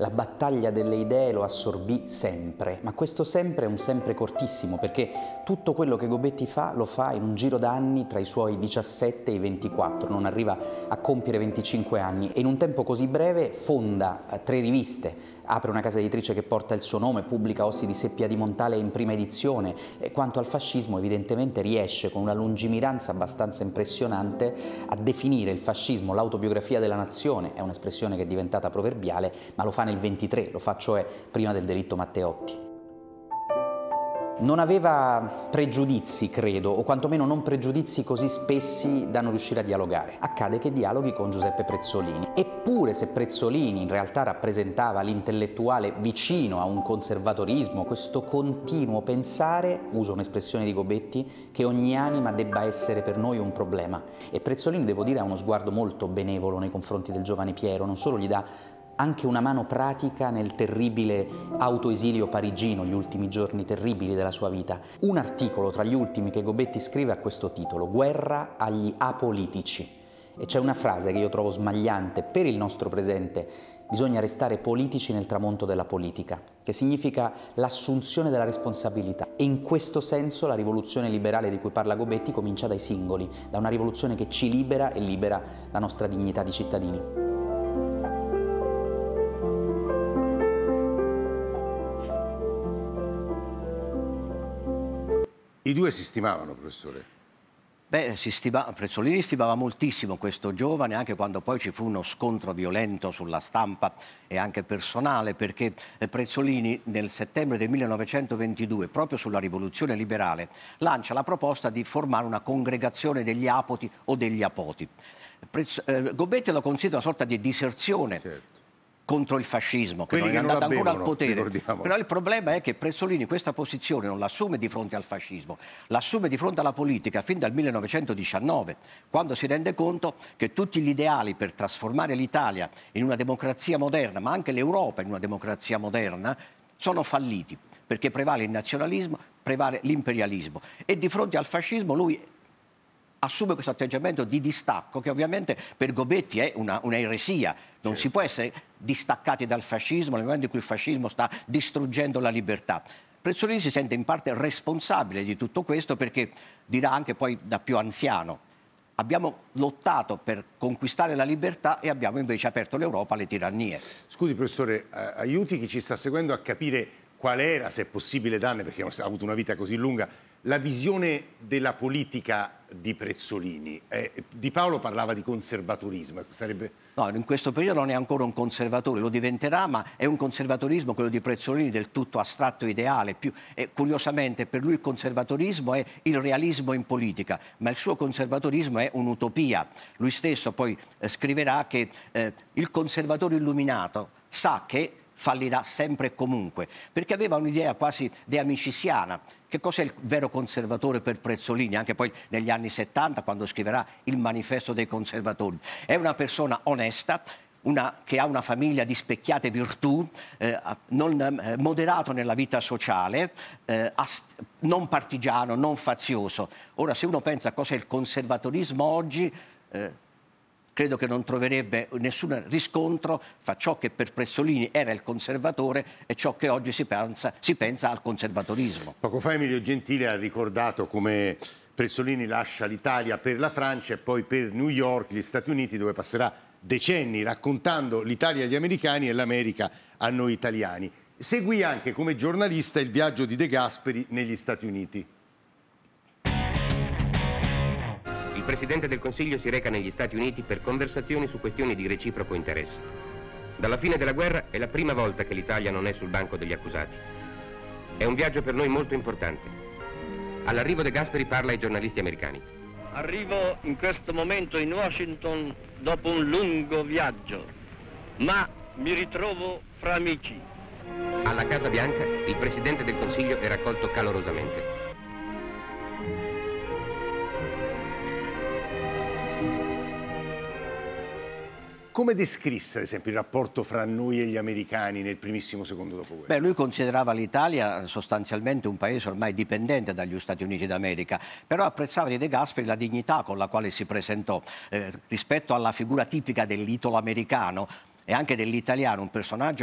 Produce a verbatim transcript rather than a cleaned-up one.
la battaglia delle idee lo assorbì sempre, ma questo sempre è un sempre cortissimo, perché tutto quello che Gobetti fa lo fa in un giro d'anni tra i suoi diciassette e i ventiquattro, non arriva a compiere venticinque anni e in un tempo così breve fonda eh, tre riviste, apre una casa editrice che porta il suo nome, pubblica Ossi di Seppia di Montale in prima edizione e quanto al fascismo evidentemente riesce con una lungimiranza abbastanza impressionante a definire il fascismo l'autobiografia della nazione, è un'espressione che è diventata proverbiale, ma lo fa nel ventitré, lo fa cioè prima del delitto Matteotti. Non aveva pregiudizi, credo, o quantomeno non pregiudizi così spessi da non riuscire a dialogare. Accade che dialoghi con Giuseppe Prezzolini. Eppure se Prezzolini in realtà rappresentava l'intellettuale vicino a un conservatorismo, questo continuo pensare, uso un'espressione di Gobetti, che ogni anima debba essere per noi un problema. E Prezzolini, devo dire, ha uno sguardo molto benevolo nei confronti del giovane Piero, non solo gli dà anche una mano pratica nel terribile autoesilio parigino, gli ultimi giorni terribili della sua vita. Un articolo tra gli ultimi che Gobetti scrive ha questo titolo: Guerra agli apolitici. E c'è una frase che io trovo smagliante per il nostro presente: bisogna restare politici nel tramonto della politica, che significa l'assunzione della responsabilità. E in questo senso la rivoluzione liberale di cui parla Gobetti comincia dai singoli, da una rivoluzione che ci libera e libera la nostra dignità di cittadini. I due si stimavano, professore? Beh, si stima, Prezzolini stimava moltissimo questo giovane, anche quando poi ci fu uno scontro violento sulla stampa e anche personale, perché Prezzolini nel settembre del millenovecentoventidue, proprio sulla rivoluzione liberale, lancia la proposta di formare una congregazione degli apoti o degli apoti. Prezz- eh, Gobetti lo considera una sorta di diserzione. Certo. Contro il fascismo, che Quelli non è che non andato ancora bevono, al potere. ricordiamo. Però il problema è che Prezzolini questa posizione non l'assume di fronte al fascismo, l'assume di fronte alla politica fin dal millenovecentodiciannove, quando si rende conto che tutti gli ideali per trasformare l'Italia in una democrazia moderna, ma anche l'Europa in una democrazia moderna, sono falliti, perché prevale il nazionalismo, prevale l'imperialismo. E di fronte al fascismo lui assume questo atteggiamento di distacco che ovviamente per Gobetti è una, una eresia. Non certo. Si può essere distaccati dal fascismo nel momento in cui il fascismo sta distruggendo la libertà. Prezzolini si sente in parte responsabile di tutto questo perché dirà anche poi da più anziano: abbiamo lottato per conquistare la libertà e abbiamo invece aperto l'Europa alle tirannie. Scusi professore, eh, aiuti chi ci sta seguendo a capire qual era, se è possibile darne, perché ha avuto una vita così lunga, la visione della politica di Prezzolini. Eh, Di Paolo parlava di conservatorismo. Sarebbe... No, in questo periodo non è ancora un conservatore, lo diventerà, ma è un conservatorismo, quello di Prezzolini, del tutto astratto ideale. Più, e curiosamente per lui il conservatorismo è il realismo in politica, ma il suo conservatorismo è un'utopia. Lui stesso poi eh, scriverà che eh, il conservatore illuminato sa che fallirà sempre e comunque, perché aveva un'idea quasi deamicisiana. Che cos'è il vero conservatore per Prezzolini? Anche poi negli anni settanta, quando scriverà il Manifesto dei conservatori. È una persona onesta, una, che ha una famiglia di specchiate virtù, eh, non, eh, moderato nella vita sociale, eh, ast- non partigiano, non fazioso. Ora, se uno pensa a cos'è il conservatorismo oggi, eh, credo che non troverebbe nessun riscontro fra ciò che per Prezzolini era il conservatore e ciò che oggi si pensa, si pensa al conservatorismo. Poco fa Emilio Gentile ha ricordato come Prezzolini lascia l'Italia per la Francia e poi per New York, gli Stati Uniti, dove passerà decenni raccontando l'Italia agli americani e l'America a noi italiani. Seguì anche come giornalista il viaggio di De Gasperi negli Stati Uniti. Il Presidente del Consiglio si reca negli Stati Uniti per conversazioni su questioni di reciproco interesse. Dalla fine della guerra è la prima volta che l'Italia non è sul banco degli accusati. È un viaggio per noi molto importante. All'arrivo De Gasperi parla ai giornalisti americani. Arrivo in questo momento in Washington dopo un lungo viaggio, ma mi ritrovo fra amici. Alla Casa Bianca il Presidente del Consiglio è raccolto calorosamente. Come descrisse, ad esempio, il rapporto fra noi e gli americani nel primissimo secondo dopoguerra? Beh, lui considerava l'Italia sostanzialmente un paese ormai dipendente dagli Stati Uniti d'America, però apprezzava di De Gasperi la dignità con la quale si presentò eh, rispetto alla figura tipica dell'italo-americano e anche dell'italiano, un personaggio